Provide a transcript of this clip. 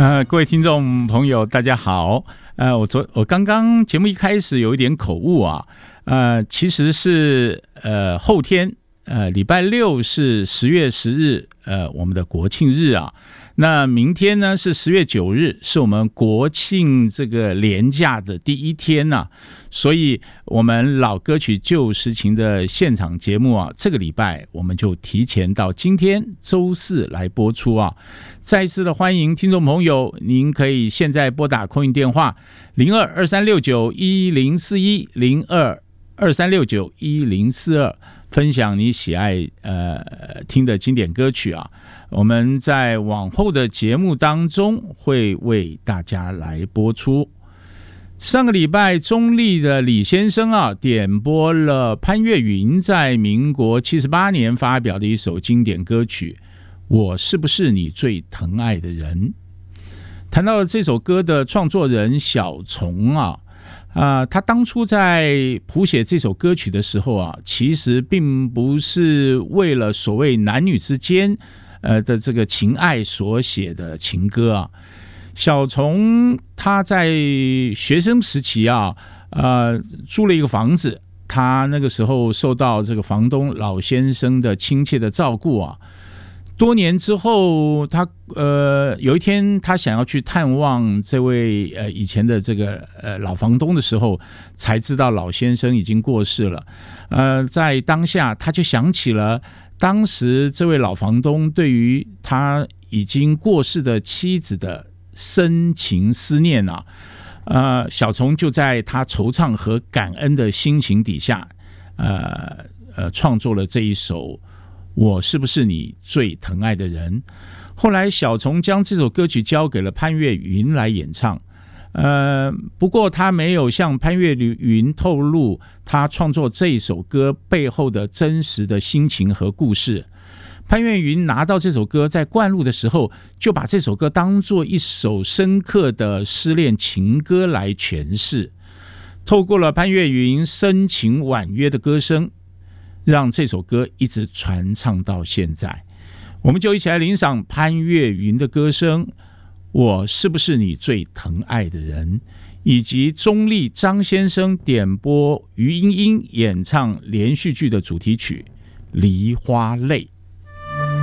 各位听众朋友大家好。我刚刚节目一开始有一点口误啊，其实是后天礼拜六是10月10日我们的国庆日啊。那明天呢是10月9日，是我们国庆这个连假的第一天啊，所以我们老歌曲旧时情的现场节目啊，这个礼拜我们就提前到今天周四来播出啊。再次的欢迎听众朋友，您可以现在拨打空运电话0223691041 0223691042，分享你喜爱听的经典歌曲啊。我们在往后的节目当中会为大家来播出。上个礼拜中立的李先生啊，点播了潘越云在民国78年发表的一首经典歌曲《我是不是你最疼爱的人》。谈到了这首歌的创作人小虫啊，他当初在谱写这首歌曲的时候啊，其实并不是为了所谓男女之间的这个情爱所写的情歌啊。小虫他在学生时期啊，租了一个房子，他那个时候受到这个房东老先生的亲切的照顾啊。多年之后，他有一天他想要去探望这位以前的这个老房东的时候，才知道老先生已经过世了。在当下他就想起了当时这位老房东对于他已经过世的妻子的深情思念啊。小虫就在他惆怅和感恩的心情底下，创作了这一首我是不是你最疼爱的人。后来小虫将这首歌曲交给了潘越云来演唱，不过他没有向潘越云透露他创作这首歌背后的真实的心情和故事。潘越云拿到这首歌在灌录的时候，就把这首歌当作一首深刻的失恋情歌来诠释。透过了潘越云深情婉约的歌声，让这首歌一直传唱到现在。我们就一起来欣赏潘越云的歌声《我是不是你最疼爱的人》，以及中立张先生点播于莺莺演唱连续剧的主题曲《梨花泪》。